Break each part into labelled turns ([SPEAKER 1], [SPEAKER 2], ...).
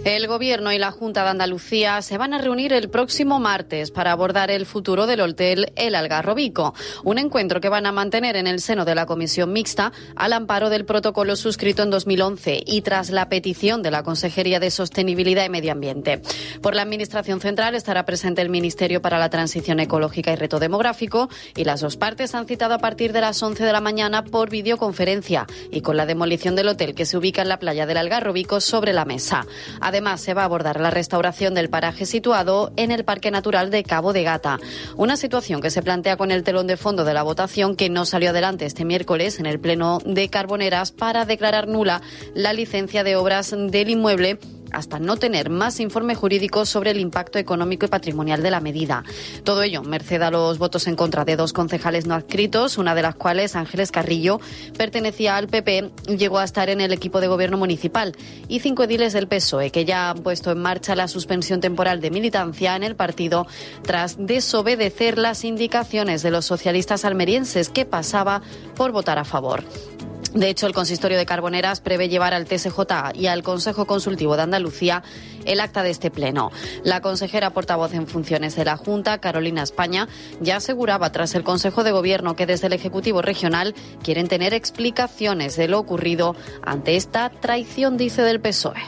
[SPEAKER 1] El Gobierno y la Junta de Andalucía se van a reunir el próximo martes para abordar el futuro del hotel El Algarrobico, un encuentro que van a mantener en el seno de la Comisión Mixta al amparo del protocolo suscrito en 2011 y tras la petición de la Consejería de Sostenibilidad y Medio Ambiente. Por la Administración Central estará presente el Ministerio para la Transición Ecológica y Reto Demográfico y las dos partes han citado a partir de las 11 de la mañana por videoconferencia y con la demolición del hotel que se ubica en la playa del Algarrobico sobre la mesa. Además, se va a abordar la restauración del paraje situado en el Parque Natural de Cabo de Gata. Una situación que se plantea con el telón de fondo de la votación que no salió adelante este miércoles en el Pleno de Carboneras para declarar nula la licencia de obras del inmueble hasta no tener más informe jurídico sobre el impacto económico y patrimonial de la medida. Todo ello merced a los votos en contra de dos concejales no adscritos, una de las cuales, Ángeles Carrillo, pertenecía al PP y llegó a estar en el equipo de gobierno municipal, y 5 ediles del PSOE, que ya han puesto en marcha la suspensión temporal de militancia en el partido tras desobedecer las indicaciones de los socialistas almerienses, que pasaba por votar a favor. De hecho, el consistorio de Carboneras prevé llevar al TSJ y al Consejo Consultivo de Andalucía el acta de este pleno. La consejera portavoz en funciones de la Junta, Carolina España, ya aseguraba tras el Consejo de Gobierno que desde el Ejecutivo Regional quieren tener explicaciones de lo ocurrido ante esta traición, dice, del PSOE.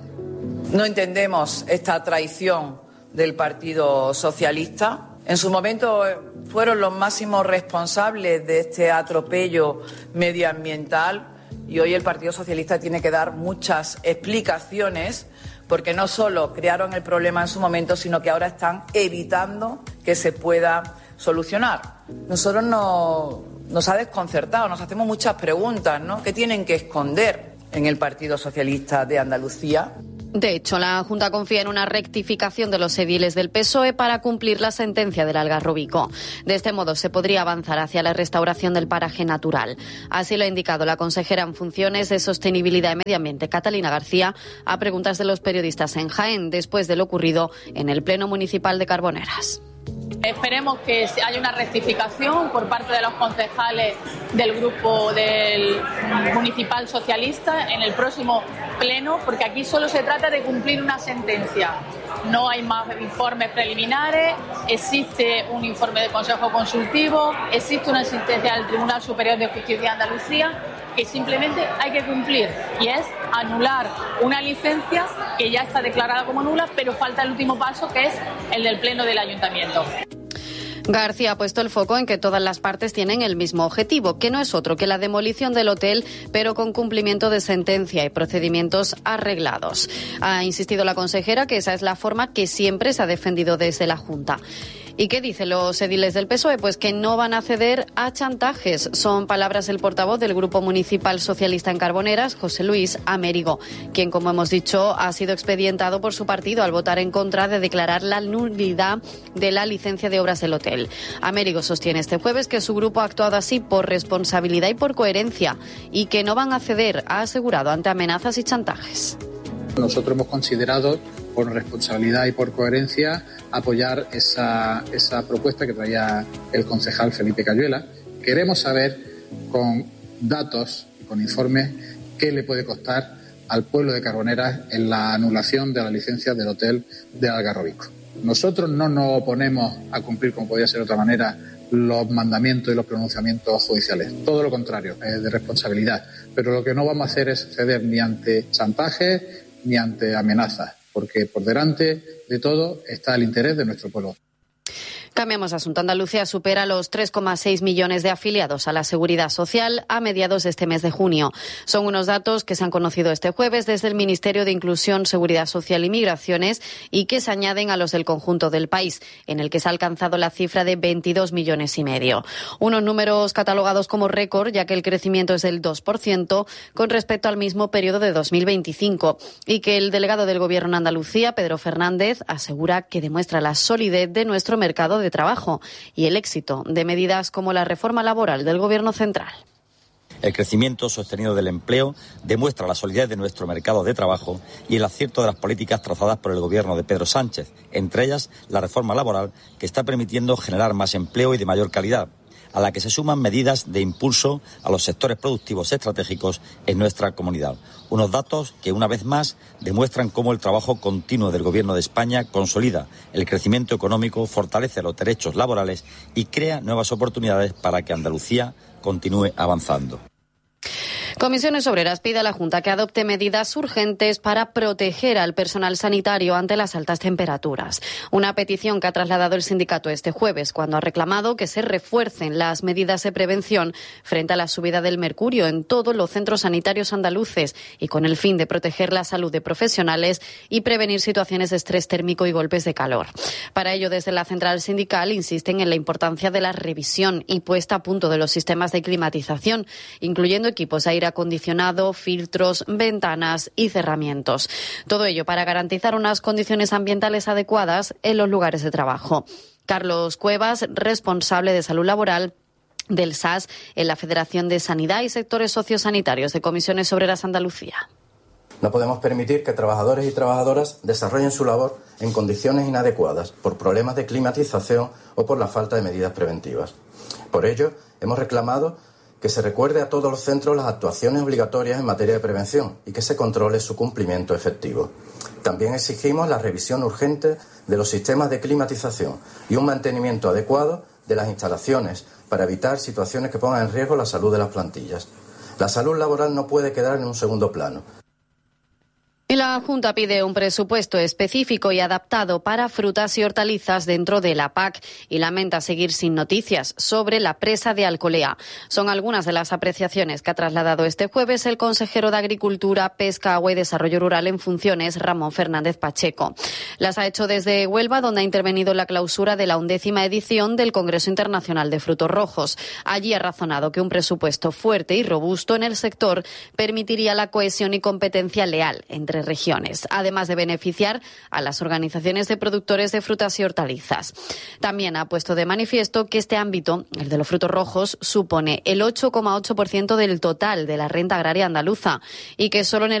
[SPEAKER 2] No entendemos esta traición del Partido Socialista. En su momento fueron los máximos responsables de este atropello medioambiental y hoy el Partido Socialista tiene que dar muchas explicaciones porque no solo crearon el problema en su momento, sino que ahora están evitando que se pueda solucionar. Nosotros nos ha desconcertado, nos hacemos muchas preguntas, ¿no? ¿Qué tienen que esconder en el Partido Socialista de Andalucía?
[SPEAKER 1] De hecho, la Junta confía en una rectificación de los ediles del PSOE para cumplir la sentencia del Algarrobico. De este modo, se podría avanzar hacia la restauración del paraje natural. Así lo ha indicado la consejera en funciones de Sostenibilidad y Medio Ambiente, Catalina García, a preguntas de los periodistas en Jaén, después de lo ocurrido en el Pleno Municipal de Carboneras.
[SPEAKER 3] Esperemos que haya una rectificación por parte de los concejales del grupo del municipal socialista en el próximo pleno, porque aquí solo se trata de cumplir una sentencia. No hay más informes preliminares, existe un informe del Consejo Consultivo, existe una sentencia del Tribunal Superior de Justicia de Andalucía que simplemente hay que cumplir, y es anular una licencia que ya está declarada como nula, pero falta el último paso, que es el del Pleno del Ayuntamiento.
[SPEAKER 1] García ha puesto el foco en que todas las partes tienen el mismo objetivo, que no es otro que la demolición del hotel, pero con cumplimiento de sentencia y procedimientos arreglados. Ha insistido la consejera que esa es la forma que siempre se ha defendido desde la Junta. ¿Y qué dicen los ediles del PSOE? Pues que no van a ceder a chantajes. Son palabras del portavoz del Grupo Municipal Socialista en Carboneras, José Luis Amérigo, quien, como hemos dicho, ha sido expedientado por su partido al votar en contra de declarar la nulidad de la licencia de obras del hotel. Amérigo sostiene este jueves que su grupo ha actuado así por responsabilidad y por coherencia y que no van a ceder, ha asegurado, ante amenazas y chantajes.
[SPEAKER 4] Nosotros hemos considerado, por responsabilidad y por coherencia, apoyar esa propuesta que traía el concejal Felipe Cayuela. Queremos saber, con datos y con informes, qué le puede costar al pueblo de Carboneras en la anulación de la licencia del hotel de Algarrobico. Nosotros no nos oponemos a cumplir, como podía ser de otra manera, los mandamientos y los pronunciamientos judiciales. Todo lo contrario, es de responsabilidad. Pero lo que no vamos a hacer es ceder ni ante chantajes ni ante amenazas, porque por delante de todo está el interés de nuestro pueblo.
[SPEAKER 1] Cambiamos de asunto. Andalucía supera los 3,6 millones de afiliados a la Seguridad Social a mediados de este mes de junio. Son unos datos que se han conocido este jueves desde el Ministerio de Inclusión, Seguridad Social y Migraciones y que se añaden a los del conjunto del país, en el que se ha alcanzado la cifra de 22,5 millones. Unos números catalogados como récord, ya que el crecimiento es del 2% con respecto al mismo periodo de 2025 y que el delegado del Gobierno en Andalucía, Pedro Fernández, asegura que demuestra la solidez de nuestro mercado de trabajo y el éxito de medidas como la reforma laboral del Gobierno central.
[SPEAKER 5] El crecimiento sostenido del empleo demuestra la solidez de nuestro mercado de trabajo y el acierto de las políticas trazadas por el Gobierno de Pedro Sánchez, entre ellas la reforma laboral, que está permitiendo generar más empleo y de mayor calidad. a la que se suman medidas de impulso a los sectores productivos estratégicos en nuestra comunidad. Unos datos que, una vez más, demuestran cómo el trabajo continuo del Gobierno de España consolida el crecimiento económico, fortalece los derechos laborales y crea nuevas oportunidades para que Andalucía continúe avanzando.
[SPEAKER 1] Comisiones Obreras pide a la Junta que adopte medidas urgentes para proteger al personal sanitario ante las altas temperaturas. Una petición que ha trasladado el sindicato este jueves, cuando ha reclamado que se refuercen las medidas de prevención frente a la subida del mercurio en todos los centros sanitarios andaluces y con el fin de proteger la salud de profesionales y prevenir situaciones de estrés térmico y golpes de calor. Para ello, desde la central sindical insisten en la importancia de la revisión y puesta a punto de los sistemas de climatización, incluyendo equipos de aire acondicionado, filtros, ventanas y cerramientos. Todo ello para garantizar unas condiciones ambientales adecuadas en los lugares de trabajo. Carlos Cuevas, responsable de salud laboral del SAS en la Federación de Sanidad y Sectores Sociosanitarios de Comisiones Obreras Andalucía.
[SPEAKER 6] No podemos permitir que trabajadores y trabajadoras desarrollen su labor en condiciones inadecuadas por problemas de climatización o por la falta de medidas preventivas. Por ello, hemos reclamado que se recuerde a todos los centros las actuaciones obligatorias en materia de prevención y que se controle su cumplimiento efectivo. También exigimos la revisión urgente de los sistemas de climatización y un mantenimiento adecuado de las instalaciones para evitar situaciones que pongan en riesgo la salud de las plantillas. La salud laboral no puede quedar en un segundo plano.
[SPEAKER 1] Y la Junta pide un presupuesto específico y adaptado para frutas y hortalizas dentro de la PAC y lamenta seguir sin noticias sobre la presa de Alcolea. Son algunas de las apreciaciones que ha trasladado este jueves el consejero de Agricultura, Pesca, Agua y Desarrollo Rural en funciones, Ramón Fernández Pacheco. Las ha hecho desde Huelva, donde ha intervenido en la clausura de la 11ª edición del Congreso Internacional de Frutos Rojos. Allí ha razonado que un presupuesto fuerte y robusto en el sector permitiría la cohesión y competencia leal entre regiones, además de beneficiar a las organizaciones de productores de frutas y hortalizas. También ha puesto de manifiesto que este ámbito, el de los frutos rojos, supone el 8,8% del total de la renta agraria andaluza y que solo en el